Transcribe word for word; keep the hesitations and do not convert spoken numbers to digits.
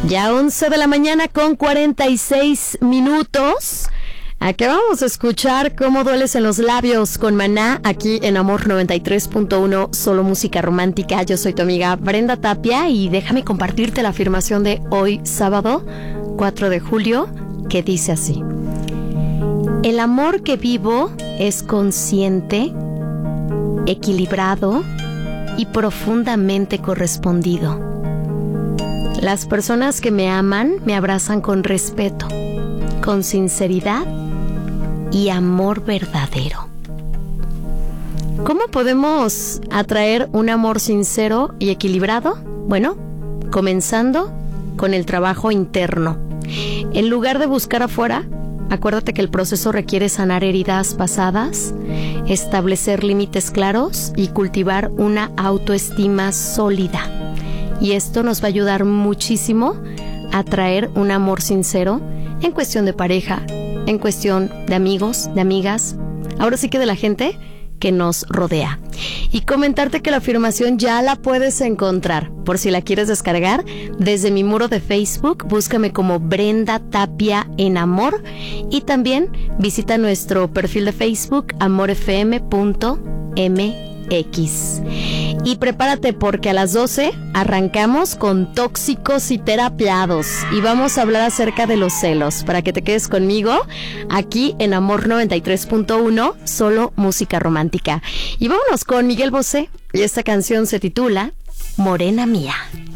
Ya once de la mañana con cuarenta y seis minutos. Aquí vamos a escuchar Cómo dueles en los labios con Maná, aquí en Amor noventa y tres punto uno, solo música romántica. Yo soy tu amiga Brenda Tapia y déjame compartirte la afirmación de hoy, sábado cuatro de julio, que dice así: el amor que vivo es consciente, equilibrado y profundamente correspondido. Las personas que me aman me abrazan con respeto, con sinceridad y amor verdadero. ¿Cómo podemos atraer un amor sincero y equilibrado? Bueno, comenzando con el trabajo interno. En lugar de buscar afuera, acuérdate que el proceso requiere sanar heridas pasadas, establecer límites claros y cultivar una autoestima sólida. Y esto nos va a ayudar muchísimo a traer un amor sincero en cuestión de pareja, en cuestión de amigos, de amigas, ahora sí que de la gente que nos rodea. Y comentarte que la afirmación ya la puedes encontrar, por si la quieres descargar, desde mi muro de Facebook. Búscame como Brenda Tapia en Amor y también visita nuestro perfil de Facebook amor f m punto m x. Y prepárate porque a las doce arrancamos con Tóxicos y Terapiados y vamos a hablar acerca de los celos, para que te quedes conmigo aquí en Amor noventa y tres punto uno, solo música romántica. Y vámonos con Miguel Bosé y esta canción se titula Morena Mía.